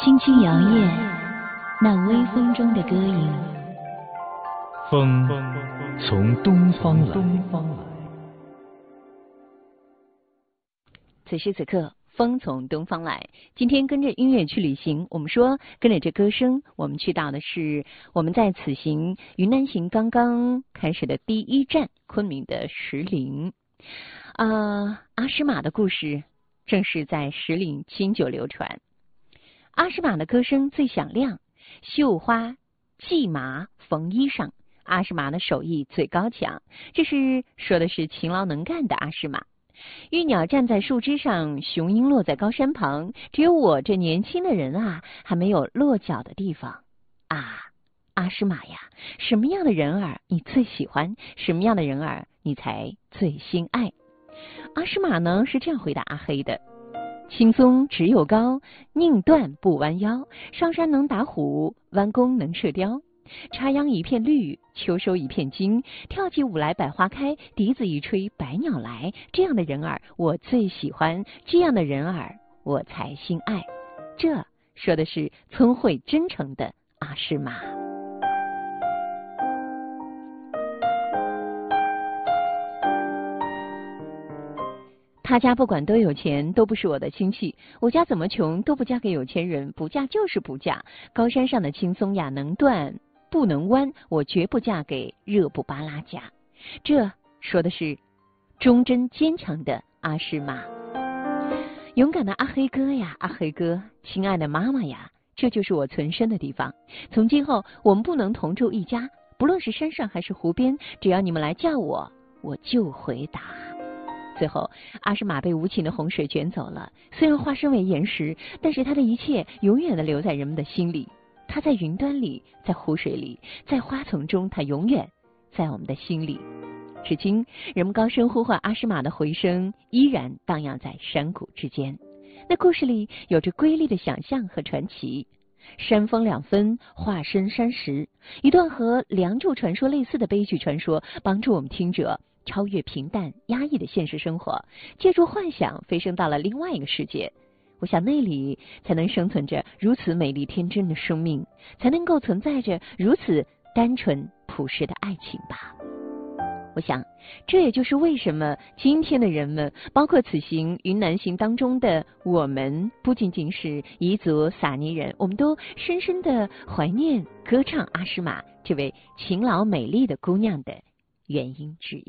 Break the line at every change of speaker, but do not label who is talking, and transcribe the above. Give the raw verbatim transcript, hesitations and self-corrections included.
轻轻摇曳，那微风中的歌影。
风从东方来。
此时此刻，风从东方来。今天跟着音乐去旅行，我们说跟着这歌声，我们去到的是我们在此行云南行刚刚开始的第一站昆明的石林。啊、呃，阿诗玛的故事正是在石林经久流传。阿诗玛的歌声最响亮，绣花、系麻、缝衣裳，阿诗玛的手艺最高强。这是说的是勤劳能干的阿诗玛。玉鸟站在树枝上，雄鹰落在高山旁，只有我这年轻的人啊，还没有落脚的地方啊！阿诗玛呀，什么样的人儿你最喜欢？什么样的人儿你才最心爱？阿诗玛呢是这样回答阿黑的：青松直又高，宁断不弯腰。上山能打虎，弯弓能射雕。插秧一片绿，秋收一片金。跳起舞来百花开，笛子一吹百鸟来。这样的人儿我最喜欢，这样的人儿我才心爱。这说的是聪慧真诚的阿诗玛。他家不管多有钱，都不是我的亲戚。我家怎么穷，都不嫁给有钱人，不嫁就是不嫁。高山上的青松呀，能断不能弯，我绝不嫁给热布巴拉家。这说的是忠贞坚强的阿诗玛。勇敢的阿黑哥呀，阿黑哥，亲爱的妈妈呀，这就是我存身的地方。从今后我们不能同住一家，不论是山上还是湖边，只要你们来叫我，我就回答。最后，阿诗玛被无情的洪水卷走了。虽然化身为岩石，但是他的一切永远的留在人们的心里。他在云端里，在湖水里，在花丛中，他永远在我们的心里。至今，人们高声呼唤阿诗玛的回声依然荡漾在山谷之间。那故事里有着瑰丽的想象和传奇。山峰两分，化身山石，一段和梁祝传说类似的悲剧传说，帮助我们听者超越平淡压抑的现实生活，借助幻想飞升到了另外一个世界。我想那里才能生存着如此美丽天真的生命，才能够存在着如此单纯朴实的爱情吧。我想这也就是为什么今天的人们，包括此行云南行当中的我们，不仅仅是彝族撒尼人，我们都深深的怀念歌唱阿诗玛这位勤劳美丽的姑娘的原因之一。